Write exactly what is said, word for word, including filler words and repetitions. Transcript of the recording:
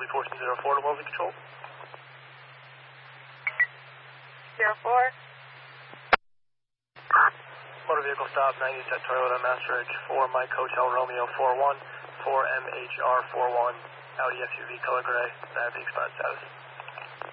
Lee fourteen zero four to Wellesley Control. zero four. Motor vehicle stop, ninety-set Toyota Master Edge four, Mike Hotel Romeo four one, four M H R four one, Audi S U V color gray, that the expired status.